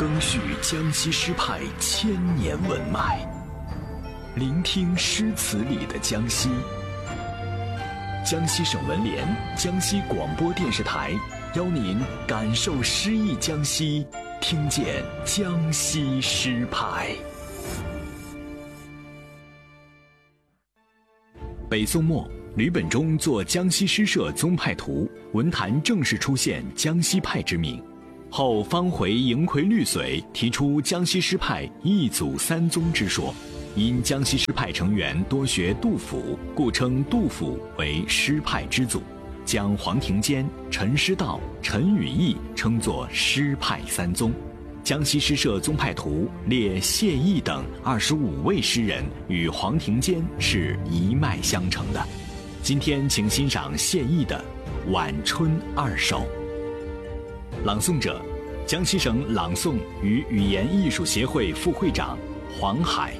更续江西诗派千年文脉，聆听诗词里的江西。江西省文联、江西广播电视台邀您感受诗意江西，听见江西诗派。北宋末，吕本中作《江西诗社宗派图》，文坛正式出现江西派之名。后方回迎奎律髓提出江西诗派一祖三宗之说，因江西诗派成员多学杜甫，故称杜甫为诗派之祖，将黄庭坚、陈师道、陈与义称作诗派三宗。江西诗社宗派图列谢毅等25位诗人与黄庭坚是一脉相承的。今天请欣赏谢毅的《晚春二首》。朗诵者：江西省朗诵与语言艺术协会副会长黄海。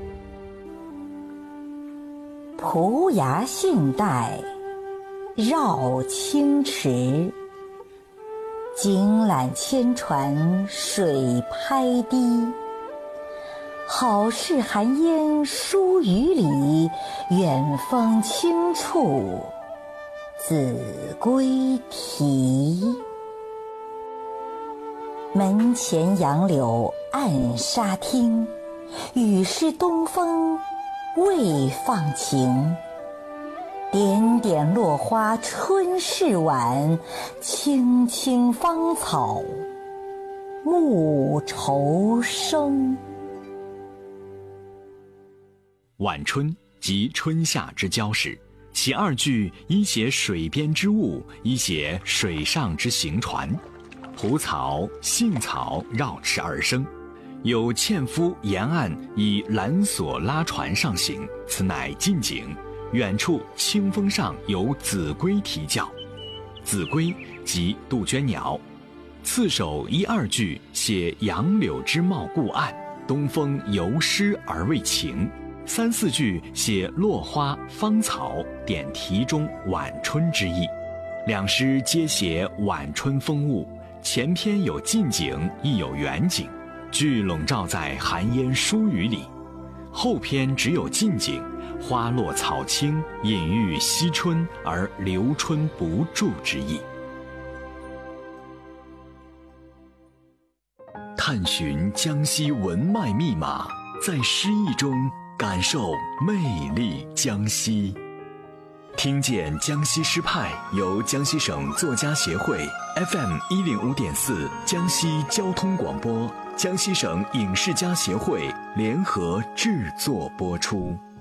蒲崖信带绕清池，锦缆千船水拍堤。好事寒烟疏雨里，远风轻触子规啼。门前杨柳暗沙汀，雨湿东风未放晴。点点落花春事晚，青青芳草暮愁生。 晚春即春夏之交时，其二句一写水边之物，一写水上之行船。蒲草、杏草绕池而生，有纤夫沿岸以缆索拉船上行，此乃近景。远处清风上有子规啼叫，子规即杜鹃鸟。次首一二句写杨柳之茂故岸，东风由湿而未晴。三四句写落花芳草，点题中晚春之意。两诗皆写晚春风物，前篇有近景，亦有远景，俱笼罩在寒烟疏雨里；后篇只有近景，花落草青，隐喻惜春而留春不住之意。探寻江西文脉密码，在诗意中感受魅力江西。听见江西诗派由江西省作家协会 FM105.4 江西交通广播、江西省影视家协会联合制作播出。